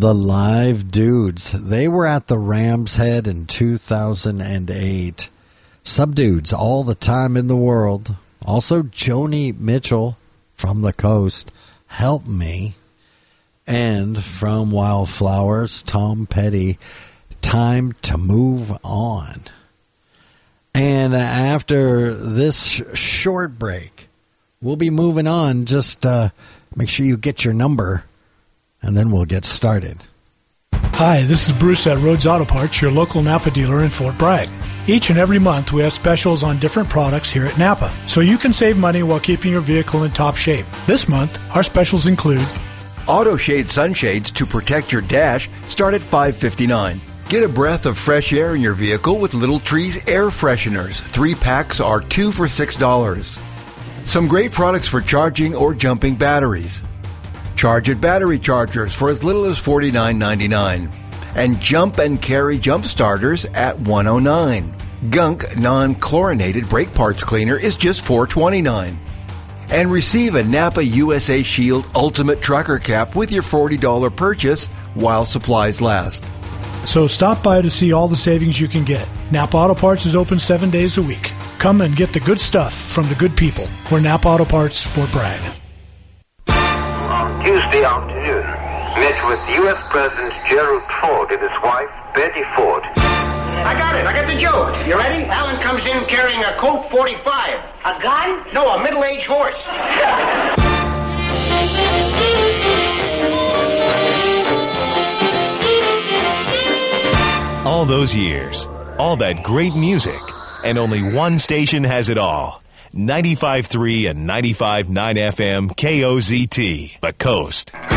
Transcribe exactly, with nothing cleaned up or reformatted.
The Live Dudes. They were at the Ram's Head in two thousand eight. Subdudes, All the Time in the World. Also, Joni Mitchell from the Coast, Help Me. And from Wildflowers, Tom Petty, Time to Move On. And after this sh- short break, we'll be moving on. Just uh, make sure you get your number, and then we'll get started. Hi, this is Bruce at Rhodes Auto Parts, your local Napa dealer in Fort Bragg. Each and every month, we have specials on different products here at Napa, so you can save money while keeping your vehicle in top shape. This month, our specials include Auto Shade sunshades to protect your dash start at five dollars and fifty-nine cents. Get a breath of fresh air in your vehicle with Little Trees air fresheners. Three packs are two for six dollars. Some great products for charging or jumping batteries. Charge It battery chargers for as little as forty-nine ninety-nine. And Jump and Carry jump starters at one oh nine. Gunk non-chlorinated brake parts cleaner is just four twenty-nine. And receive a Napa U S A Shield Ultimate Trucker Cap with your forty dollars purchase while supplies last. So stop by to see all the savings you can get. Napa Auto Parts is open seven days a week. Come and get the good stuff from the good people. We're Napa Auto Parts, Fort Bragg. On Tuesday afternoon, met with U S President Gerald Ford and his wife, Betty Ford. I got it. I got the joke. You ready? Alan comes in carrying a Colt forty-five. A gun? No, a middle-aged horse. All those years, all that great music, and only one station has it all. ninety-five point three and ninety-five point nine F M K O Z T, The Coast.